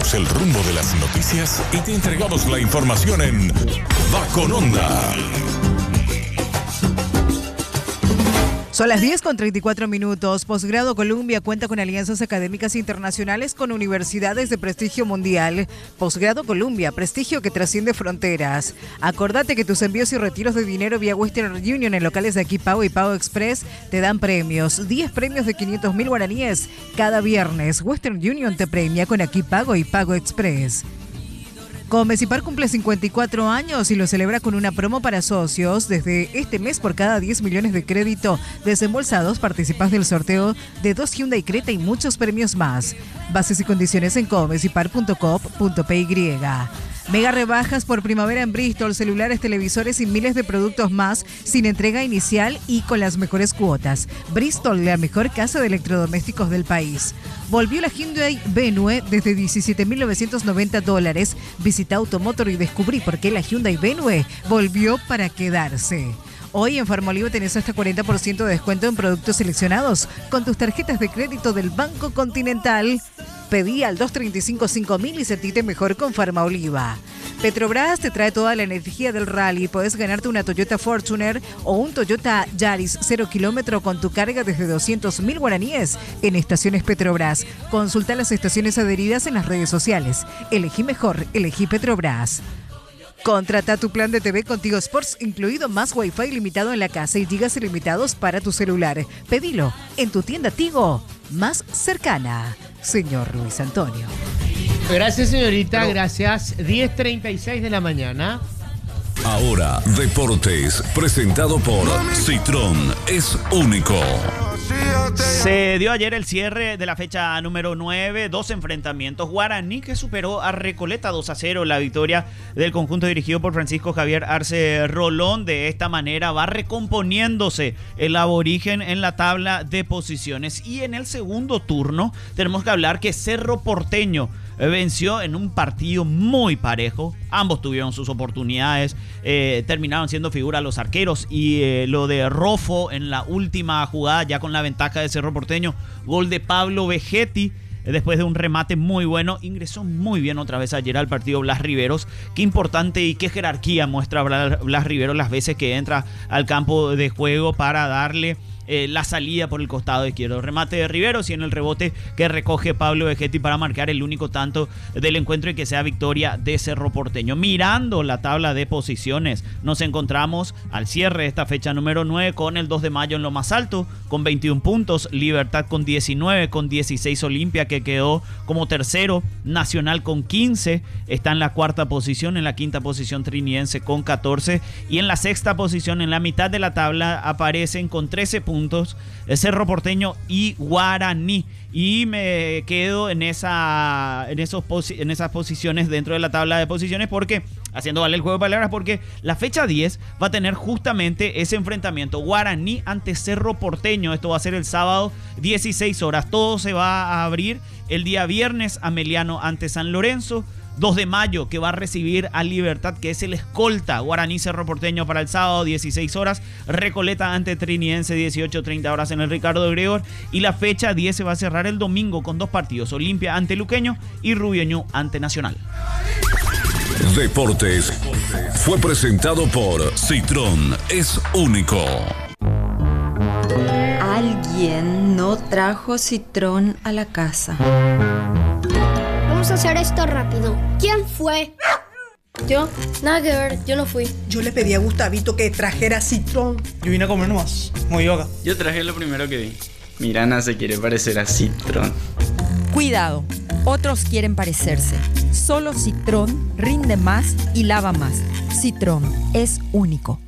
Cambiamos el rumbo de las noticias y te entregamos la información en Va con Onda. Son las 10:34. Posgrado Columbia cuenta con alianzas académicas internacionales con universidades de prestigio mundial. Posgrado Columbia, prestigio que trasciende fronteras. Acordate que tus envíos y retiros de dinero vía Western Union en locales de Aquí Pago y Pago Express te dan premios. 10 premios de 500.000 guaraníes cada viernes. Western Union te premia con Aquí Pago y Pago Express. Comecipar cumple 54 años y lo celebra con una promo para socios. Desde este mes, por cada 10 millones de crédito desembolsados, participas del sorteo de 2 Hyundai Creta y muchos premios más. Bases y condiciones en comecipar.coop.py. Mega rebajas por primavera en Bristol, celulares, televisores y miles de productos más sin entrega inicial y con las mejores cuotas. Bristol, la mejor casa de electrodomésticos del país. Volvió la Hyundai Venue desde $17.990. Visita Automotor y descubrí por qué la Hyundai Venue volvió para quedarse. Hoy en Farmolive tenés hasta 40% de descuento en productos seleccionados con tus tarjetas de crédito del Banco Continental. Pedí al 235-5000 y sentite mejor con Farmaoliva. Petrobras te trae toda la energía del rally. Podés ganarte una Toyota Fortuner o un Toyota Yaris 0 kilómetro con tu carga desde 200.000 guaraníes en Estaciones Petrobras. Consulta las estaciones adheridas en las redes sociales. Elegí mejor, elegí Petrobras. Contrata tu plan de TV con Tigo Sports, incluido más Wi-Fi limitado en la casa y gigas ilimitados para tu celular. Pedilo en tu tienda Tigo más cercana. Señor Luis Antonio. Gracias, señorita, gracias. 10:36 de la mañana. Ahora, Deportes, presentado por Citroën, es único. Se dio ayer el cierre de la fecha número 9, 2 enfrentamientos. Guaraní que superó a Recoleta 2-0, la victoria del conjunto dirigido por Francisco Javier Arce Rolón. De esta manera va recomponiéndose el aborigen en la tabla de posiciones. Y en el segundo turno tenemos que hablar que Cerro Porteño venció en un partido muy parejo. Ambos tuvieron sus oportunidades, terminaron siendo figura los arqueros y lo de Rofo en la última jugada ya con la ventaja de Cerro Porteño, gol de Pablo Vegetti después de un remate muy bueno. Ingresó muy bien otra vez ayer al partido Blas Riveros. Qué importante y qué jerarquía muestra Blas Riveros las veces que entra al campo de juego para darle la salida por el costado izquierdo. Remate de Riveros y en el rebote que recoge Pablo Vegetti para marcar el único tanto del encuentro y que sea victoria de Cerro Porteño. Mirando la tabla de posiciones, nos encontramos al cierre de esta fecha número 9 con el 2 de mayo en lo más alto, con 21 puntos, Libertad con 19, con 16 Olimpia que quedó como tercero, Nacional con 15, está en la cuarta posición, en la quinta posición Trinidense con 14 y en la sexta posición, en la mitad de la tabla, aparecen con 13 puntos Cerro Porteño y Guaraní. Y me quedo en esas posiciones dentro de la tabla de posiciones porque, haciendo valer el juego de palabras, porque la fecha 10 va a tener justamente ese enfrentamiento, Guaraní ante Cerro Porteño. Esto va a ser el sábado 16 horas. Todo se va a abrir el día viernes, Ameliano ante San Lorenzo. 2 de mayo que va a recibir a Libertad, que es el escolta. Guaraní Cerro Porteño para el sábado 16 horas, Recoleta ante Trinidense 18:30 horas en el Ricardo Gregor, y la fecha 10 se va a cerrar el domingo con 2 partidos, Olimpia ante Luqueño y Rubioño ante Nacional. Deportes fue presentado por Citroën, es único. Alguien no trajo Citroën a la casa. Vamos a hacer esto rápido. ¿Quién fue? Yo, nada que ver, yo no fui. Yo le pedí a Gustavito que trajera Citroën. Yo vine a comer nomás, muy yoga. Yo traje lo primero que vi. Mirana se quiere parecer a Citroën. Cuidado, otros quieren parecerse. Solo Citroën rinde más y lava más. Citroën es único.